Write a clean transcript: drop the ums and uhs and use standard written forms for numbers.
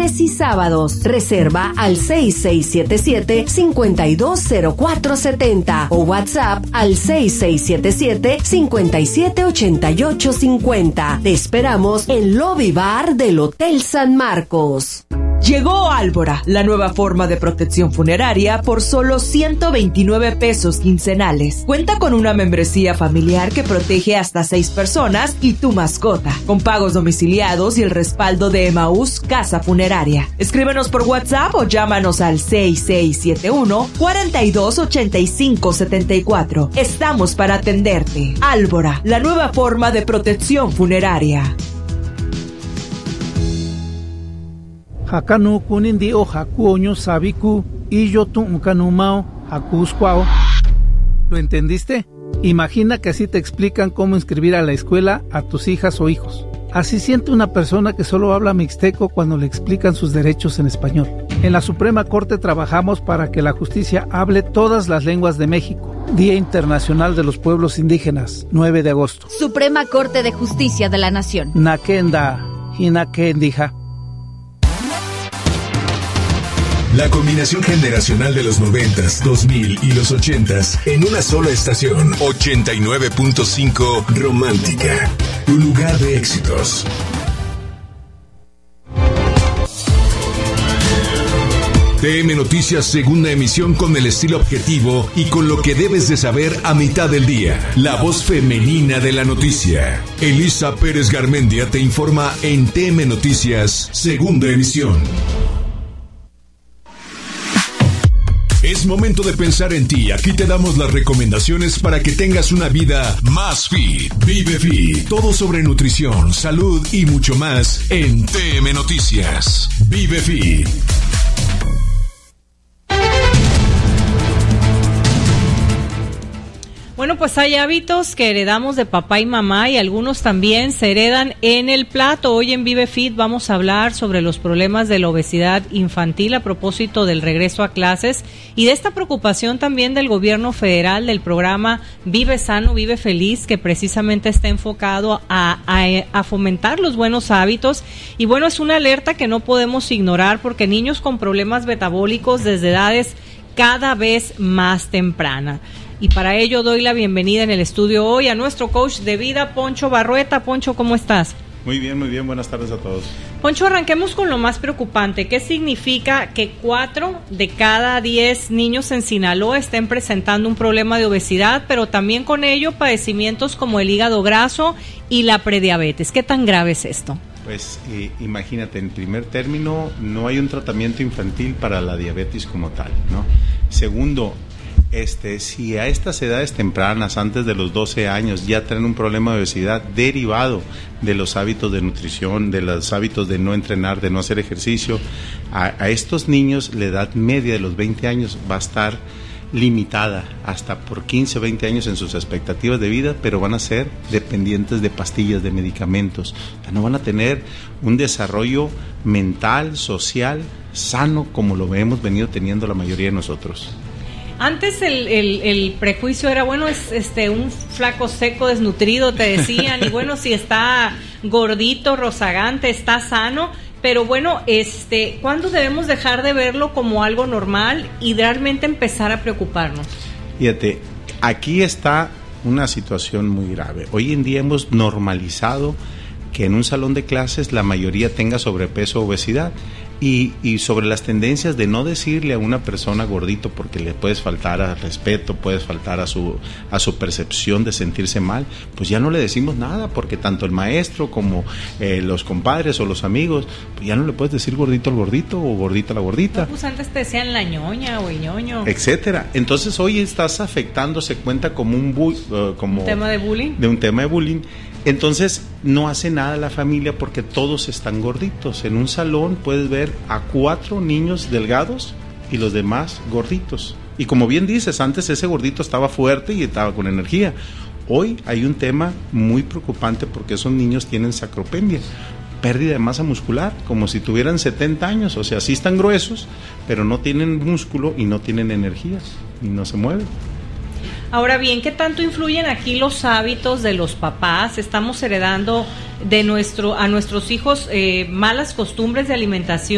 viernes y sábados. Reserva al 6677-520470 o WhatsApp al 6677-578850. Te esperamos en Lobby Bar del Hotel San Marcos. Llegó Álvora, la nueva forma de protección funeraria por solo 129 pesos quincenales. Cuenta con una membresía familiar que protege hasta 6 personas y tu mascota, con pagos domiciliados y el respaldo de Emaús Casa Funeraria. Escríbenos por WhatsApp o llámanos al 6671-428574. Estamos para atenderte. Álvora, la nueva forma de protección funeraria. Hakanu kunindi o hakuoño sabiku y yo tu unkanumao hakuskwao. ¿Lo entendiste? Imagina que así te explican cómo inscribir a la escuela a tus hijas o hijos. Así siente una persona que solo habla mixteco cuando le explican sus derechos en español. En la Suprema Corte trabajamos para que la justicia hable todas las lenguas de México. Día Internacional de los Pueblos Indígenas, 9 de agosto. Suprema Corte de Justicia de la Nación. Nakenda, hinakendija. La combinación generacional de los 90s, 2000 y los 80s en una sola estación. 89.5 Romántica, tu lugar de éxitos. TM Noticias, segunda emisión, con el estilo objetivo y con lo que debes de saber a mitad del día. La voz femenina de la noticia. Elisa Pérez Garmendia te informa en TM Noticias, segunda emisión. Es momento de pensar en ti. Aquí te damos las recomendaciones para que tengas una vida más fit. Vive Fit. Todo sobre nutrición, salud y mucho más en TM Noticias. Vive Fit. Bueno, pues hay hábitos que heredamos de papá y mamá y algunos también se heredan en el plato. Hoy en Vive Fit vamos a hablar sobre los problemas de la obesidad infantil a propósito del regreso a clases y de esta preocupación también del gobierno federal del programa Vive Sano, Vive Feliz, que precisamente está enfocado a fomentar los buenos hábitos. Y bueno, es una alerta que no podemos ignorar porque niños con problemas metabólicos desde edades cada vez más tempranas. Y para ello doy la bienvenida en el estudio hoy a nuestro coach de vida, Poncho Barrueta. Poncho, ¿cómo estás? Muy bien, buenas tardes a todos. Poncho, arranquemos con lo más preocupante. ¿Qué significa que 4 de cada 10 niños en Sinaloa estén presentando un problema de obesidad, pero también con ello padecimientos como el hígado graso y la prediabetes? ¿Qué tan grave es esto? Pues imagínate, en primer término, no hay un tratamiento infantil para la diabetes como tal, ¿no? Segundo, si a estas edades tempranas, antes de los 12 años, ya traen un problema de obesidad derivado de los hábitos de nutrición, de los hábitos de no entrenar, de no hacer ejercicio, a estos niños la edad media de los 20 años va a estar limitada hasta por 15 o 20 años en sus expectativas de vida, pero van a ser dependientes de pastillas, de medicamentos. O sea, no van a tener un desarrollo mental, social, sano, como lo hemos venido teniendo la mayoría de nosotros. Antes el prejuicio era, bueno, es un flaco seco, desnutrido, te decían, y bueno, si está gordito, rozagante, está sano, pero bueno, ¿cuándo debemos dejar de verlo como algo normal y realmente empezar a preocuparnos? Fíjate, aquí está una situación muy grave. Hoy en día hemos normalizado que en un salón de clases la mayoría tenga sobrepeso o obesidad. Y sobre las tendencias de no decirle a una persona gordito porque le puedes faltar al respeto, puedes faltar a su percepción de sentirse mal, pues ya no le decimos nada, porque tanto el maestro como los compadres o los amigos, pues ya no le puedes decir gordito al gordito o gordita a la gordita. No, pues antes te decían la ñoña o el ñoño, etcétera. Entonces hoy estás afectando, se cuenta como como un tema de bullying. De un tema de bullying. Entonces no hace nada la familia porque todos están gorditos. En un salón puedes ver a 4 niños delgados y los demás gorditos. Y como bien dices, antes ese gordito estaba fuerte y estaba con energía. Hoy hay un tema muy preocupante porque esos niños tienen sarcopenia, pérdida de masa muscular, como si tuvieran 70 años. O sea, sí están gruesos, pero no tienen músculo y no tienen energía y no se mueven. Ahora bien, ¿qué tanto influyen aquí los hábitos de los papás? Estamos heredando a nuestros hijos malas costumbres de alimentación.